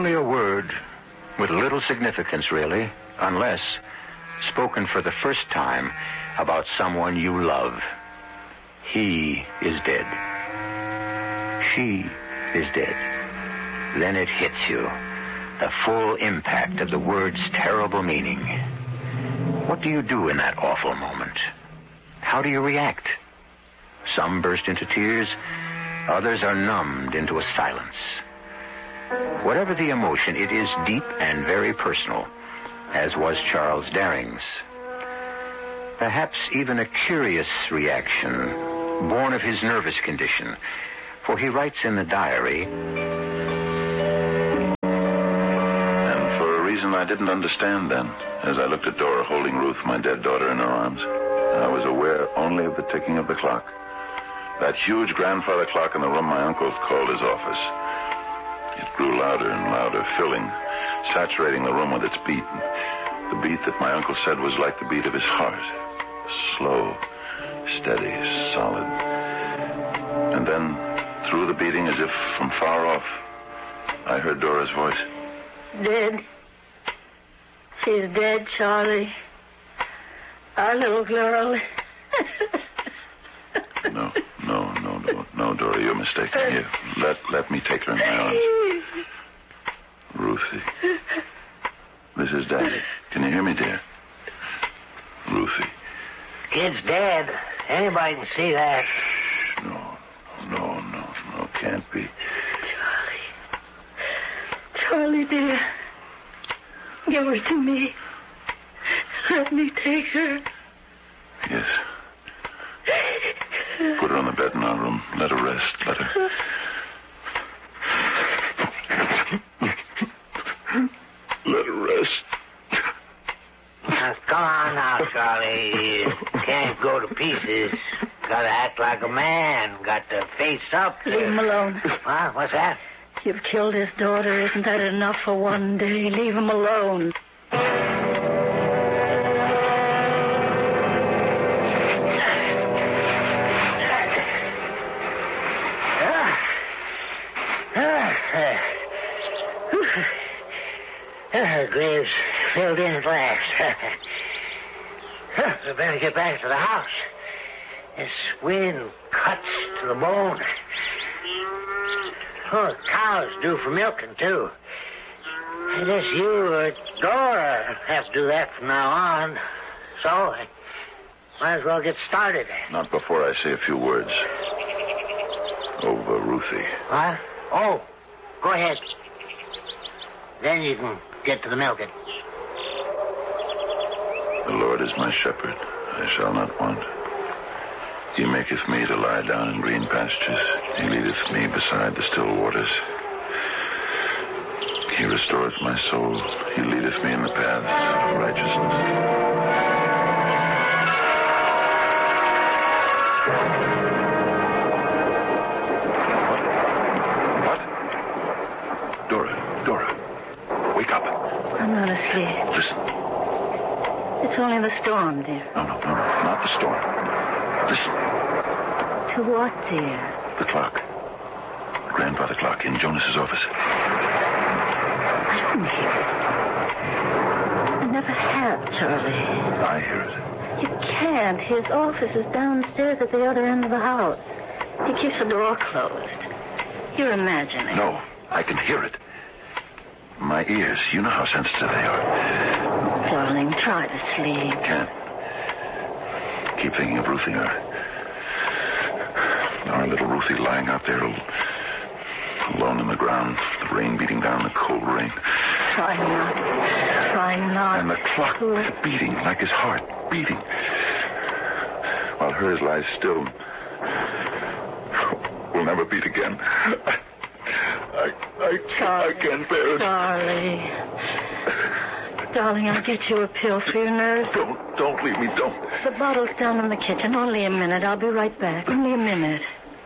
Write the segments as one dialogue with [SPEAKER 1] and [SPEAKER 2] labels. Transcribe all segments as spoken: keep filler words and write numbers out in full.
[SPEAKER 1] Only a word with little significance, really, unless spoken for the first time about someone you love. He is dead. She is dead. Then it hits you, the full impact of the word's terrible meaning. What do you do in that awful moment? How do you react? Some burst into tears. Others are numbed into a silence. Whatever the emotion, it is deep and very personal, as was Charles Daring's. Perhaps even a curious reaction, born of his nervous condition, for he writes in the diary,
[SPEAKER 2] and for a reason I didn't understand then, as I looked at Dora holding Ruth, my dead daughter, in her arms, I was aware only of the ticking of the clock. That huge grandfather clock in the room my uncle called his office. It grew louder and louder, filling, saturating the room with its beat. The beat that my uncle said was like the beat of his heart. Slow, steady, solid. And then, through the beating, as if from far off, I heard Dora's voice.
[SPEAKER 3] Dead. She's dead, Charlie. Our little girl.
[SPEAKER 2] No, no, no, no, no, Dora, you're mistaken. Here, let, let me take her in my arms. Ruthie. This is Daddy. Can you hear me, dear? Ruthie.
[SPEAKER 4] Kid's dead. Anybody can see that.
[SPEAKER 2] Shh, no, no, no, no, can't be.
[SPEAKER 3] Charlie. Charlie, dear. Give her to me. Let me take her.
[SPEAKER 2] Yes. Put her on the bed in our room. Let her rest. Let her... Let her rest.
[SPEAKER 4] Now, come on now, Charlie. You can't go to pieces. Gotta act like a man. Got to face up.
[SPEAKER 3] Leave him alone.
[SPEAKER 4] Huh? What's that?
[SPEAKER 3] You've killed his daughter. Isn't that enough for one day? Leave him alone.
[SPEAKER 4] The grave's filled in at last. We better get back to the house. This wind cuts to the bone. Oh, the cow's due for milking, too. I guess you or Dora have to do that from now on. So, I might as well get started.
[SPEAKER 2] Not before I say a few words. Over Ruthie.
[SPEAKER 4] What? Oh, go ahead. Then you can get to the milking.
[SPEAKER 2] The Lord is my shepherd. I shall not want. He maketh me to lie down in green pastures. He leadeth me beside the still waters. He restoreth my soul. He leadeth me in the paths of righteousness.
[SPEAKER 3] I'm not asleep.
[SPEAKER 2] Listen.
[SPEAKER 3] It's only the storm, dear.
[SPEAKER 2] No, no, no, no, not the storm. Listen.
[SPEAKER 3] To what, dear?
[SPEAKER 2] The clock. The grandfather clock in Jonas's office.
[SPEAKER 3] I don't hear it. I never have, Charlie.
[SPEAKER 2] I hear it.
[SPEAKER 3] You can't. His office is downstairs at the other end of the house. He keeps the door closed. You're imagining.
[SPEAKER 2] No, I can hear it. My ears, you know how sensitive they are.
[SPEAKER 3] Darling, try to sleep.
[SPEAKER 2] Can't. Keep thinking of Ruthie. Our, our little Ruthie lying out there alone in the ground. The rain beating down, the cold rain.
[SPEAKER 3] Try not. Try not.
[SPEAKER 2] And the clock
[SPEAKER 3] to...
[SPEAKER 2] beating like his heart, beating. While hers lies still. Will never beat again. I, I,
[SPEAKER 3] Charlie,
[SPEAKER 2] I can't bear it.
[SPEAKER 3] Charlie. Darling, I'll get you a pill for your nerves.
[SPEAKER 2] Don't, don't leave me, don't.
[SPEAKER 3] The bottle's down in the kitchen. Only a minute. I'll be right back. Only a minute.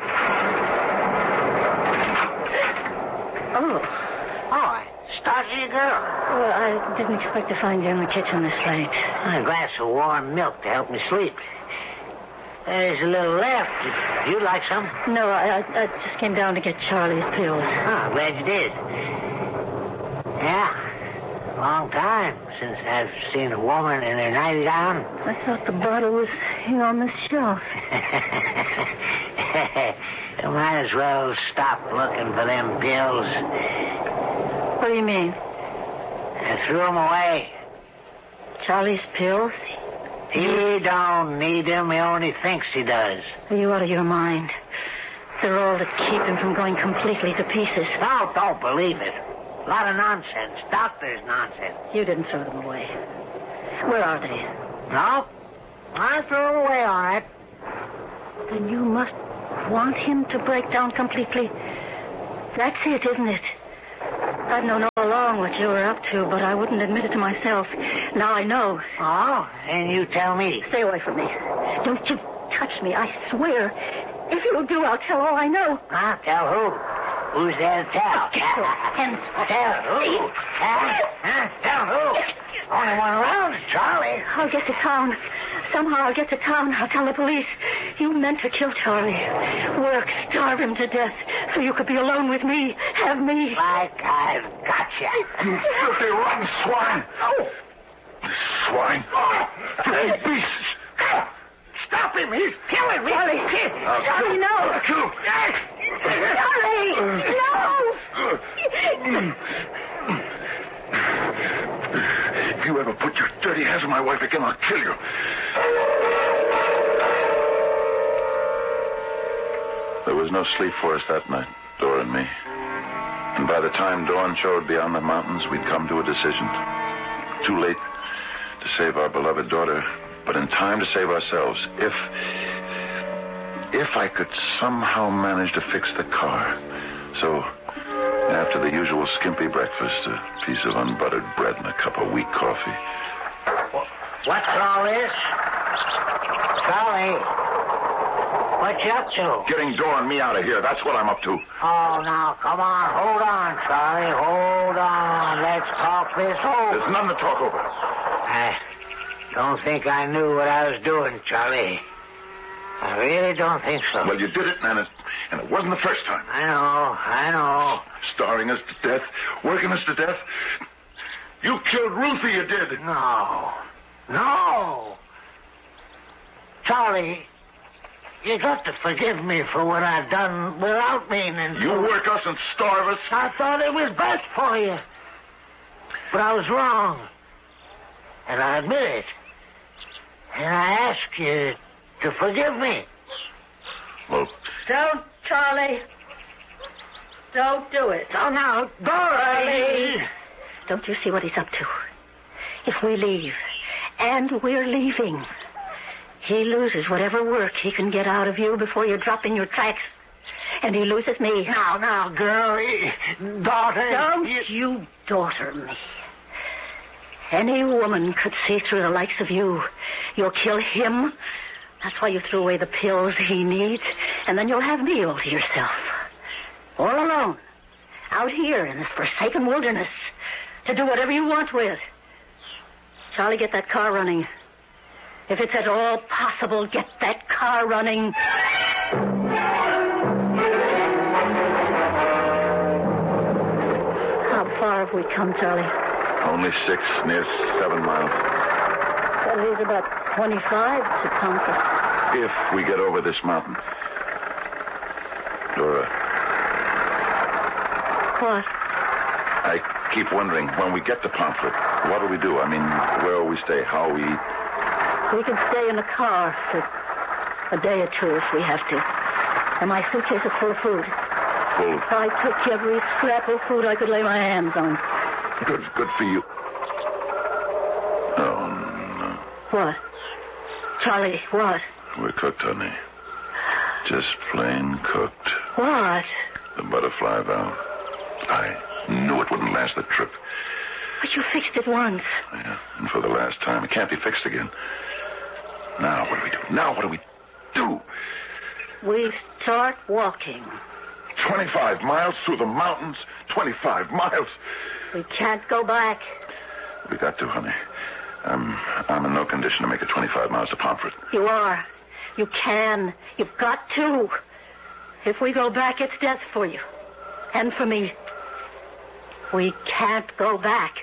[SPEAKER 3] Oh.
[SPEAKER 4] Oh, started you, girl.
[SPEAKER 3] Well, I didn't expect to find you in the kitchen this late.
[SPEAKER 4] A glass of warm milk to help me sleep. There's a little left. You'd like some?
[SPEAKER 3] No, I, I, I just came down to get Charlie's pills.
[SPEAKER 4] Oh, I'm glad you did. Yeah, long time since I've seen a woman in her nightgown.
[SPEAKER 3] I thought the bottle was here on the shelf.
[SPEAKER 4] You might as well stop looking for them pills.
[SPEAKER 3] What do you mean?
[SPEAKER 4] I threw them away.
[SPEAKER 3] Charlie's pills?
[SPEAKER 4] He don't need them. He only thinks he does.
[SPEAKER 3] Are you out of your mind? They're all to keep him from going completely to pieces.
[SPEAKER 4] No, don't believe it. A lot of nonsense. Doctor's nonsense.
[SPEAKER 3] You didn't throw them away. Where are they?
[SPEAKER 4] No? I threw them away, all right.
[SPEAKER 3] Then you must want him to break down completely. That's it, isn't it? I've known all along what you were up to, but I wouldn't admit it to myself. Now I know.
[SPEAKER 4] Oh? And you tell me.
[SPEAKER 3] Stay away from me. Don't you touch me, I swear. If you do, I'll tell all I know.
[SPEAKER 4] Huh? Tell who? Who's there to tell?
[SPEAKER 3] Get your hands off.
[SPEAKER 4] Tell who? Huh? Huh? Tell who? Only one around is Charlie.
[SPEAKER 3] I'll get to town. Somehow I'll get to town. I'll tell the police. You meant to kill Charlie. Work, starve him to death, so you could be alone with me. Have me.
[SPEAKER 4] Like I've got you.
[SPEAKER 2] You filthy rotten swine!
[SPEAKER 4] Oh!
[SPEAKER 2] Swine! Filthy beasts!
[SPEAKER 4] Stop him! He's killing me!
[SPEAKER 3] Charlie!
[SPEAKER 2] I'll
[SPEAKER 3] Charlie,
[SPEAKER 2] kill-
[SPEAKER 3] no!
[SPEAKER 2] I'll kill him.
[SPEAKER 3] Charlie! No!
[SPEAKER 2] If you ever put your dirty hands on my wife again, I'll kill you. There was no sleep for us that night, Dora and me. And by the time dawn showed beyond the mountains, we'd come to a decision. Too late to save our beloved daughter, but in time to save ourselves. If... If I could somehow manage to fix the car. So, after the usual skimpy breakfast, a piece of unbuttered bread and a cup of weak coffee.
[SPEAKER 4] What's all this? Charlie, what you up to?
[SPEAKER 2] Getting Dora and me out of here, that's what I'm up to.
[SPEAKER 4] Oh, now, come on. Hold on, Charlie. Hold on. Let's talk this over.
[SPEAKER 2] There's nothing to talk over.
[SPEAKER 4] I don't think I knew what I was doing, Charlie. I really don't think so.
[SPEAKER 2] Well, you did it, and it, and it wasn't the first time.
[SPEAKER 4] I know, I know.
[SPEAKER 2] Starving us to death, working us to death. You killed Ruthie, you did.
[SPEAKER 4] No. No. Charlie, you got to forgive me for what I've done without meaning to.
[SPEAKER 2] You work us and starve us.
[SPEAKER 4] I thought it was best for you. But I was wrong. And I admit it. And I ask you to forgive me.
[SPEAKER 2] Well,
[SPEAKER 3] Don't, Charlie. Don't do it.
[SPEAKER 4] Oh, now, Dorothy.
[SPEAKER 3] Don't you see what he's up to? If we leave, and we're leaving, he loses whatever work he can get out of you before you drop in your tracks. And he loses me.
[SPEAKER 4] Now, now, girl, daughter.
[SPEAKER 3] Don't you daughter me. Any woman could see through the likes of you. You'll kill him. That's why you threw away the pills he needs. And then you'll have me all to yourself. All alone. Out here in this forsaken wilderness. To do whatever you want with. Charlie, get that car running. If it's at all possible, get that car running. How far have we come, Charlie?
[SPEAKER 2] only six, near seven miles.
[SPEAKER 3] That is about twenty-five to Concord.
[SPEAKER 2] If we get over this mountain. Dora,
[SPEAKER 3] What?
[SPEAKER 2] I keep wondering, when we get to Pomfret, what do we do? I mean, where will we stay? How will we eat?
[SPEAKER 3] We can stay in the car for a day or two if we have to. And my suitcase is full of food.
[SPEAKER 2] Full.
[SPEAKER 3] I took every scrap of food I could lay my hands on.
[SPEAKER 2] Good, good for you. Oh, no.
[SPEAKER 3] What? Charlie, what?
[SPEAKER 2] We're cooked, honey. Just plain cooked.
[SPEAKER 3] What?
[SPEAKER 2] The butterfly valve. I knew it wouldn't last the trip.
[SPEAKER 3] But you fixed it once.
[SPEAKER 2] Yeah, and for the last time. It can't be fixed again. Now, what do we do? Now, what do we do?
[SPEAKER 3] We start walking.
[SPEAKER 2] twenty-five miles through the mountains. twenty-five miles.
[SPEAKER 3] We can't go back.
[SPEAKER 2] We got to, honey. I'm, I'm in no condition to make it twenty-five miles to Pomfret.
[SPEAKER 3] You are. You can. You've got to. If we go back, it's death for you. And for me. We can't go back.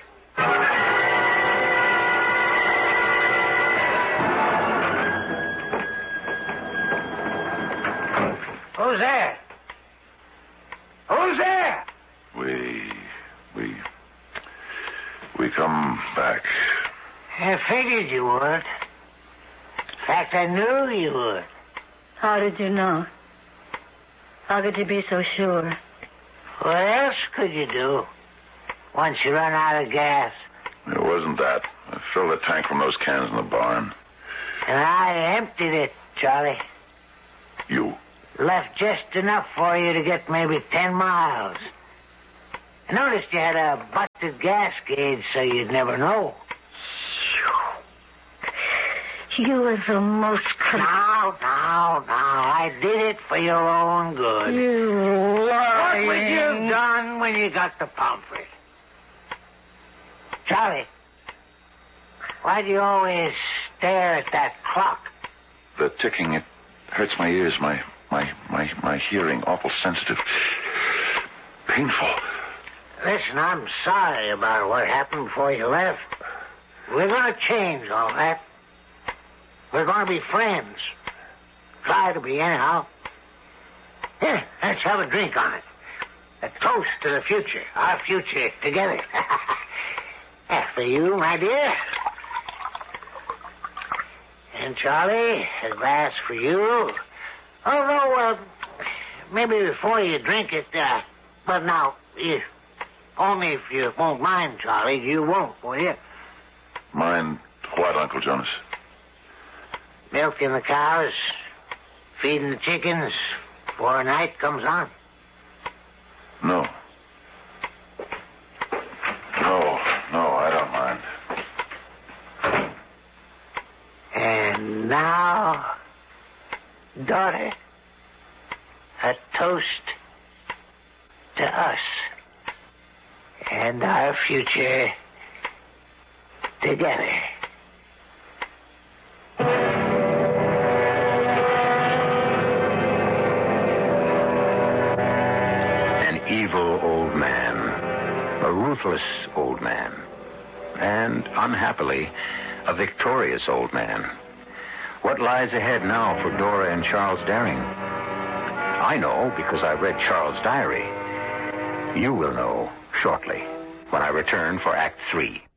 [SPEAKER 4] Who's there? Who's there?
[SPEAKER 2] We... we... we come back.
[SPEAKER 4] I figured you would. In fact, I knew you would.
[SPEAKER 3] How did you know? How could you be so sure?
[SPEAKER 4] What else could you do once you run out of gas?
[SPEAKER 2] It wasn't that. I filled a tank from those cans in the barn.
[SPEAKER 4] And I emptied it, Charlie.
[SPEAKER 2] You?
[SPEAKER 4] Left just enough for you to get maybe ten miles. I noticed you had a busted gas gauge, so you'd never know.
[SPEAKER 3] You are the most... Cr-
[SPEAKER 4] Now, now, now. I did it for your own good.
[SPEAKER 3] You lying...
[SPEAKER 4] What would you have done when you got to Pomfret? Charlie, why do you always stare at that clock?
[SPEAKER 2] The ticking, it hurts my ears, my, my, my, my hearing, awful sensitive. Painful.
[SPEAKER 4] Listen, I'm sorry about what happened before you left. We're going to change all that. We're going to be friends. Try to be, anyhow. Here, let's have a drink on it. A toast to the future. Our future together. After you, my dear. And Charlie, a glass for you. Although, uh, maybe before you drink it, uh, but now, you, only if you won't mind, Charlie, you won't, will you?
[SPEAKER 2] Mind what, Uncle Jonas?
[SPEAKER 4] Milking the cows, feeding the chickens before night comes on.
[SPEAKER 2] No. No, no, I don't mind.
[SPEAKER 4] And now, daughter, a toast to us and our future together.
[SPEAKER 1] Evil old man, a ruthless old man, and, unhappily, a victorious old man. What lies ahead now for Dora and Charles Daring? I know because I read Charles' diary. You will know shortly when I return for Act Three.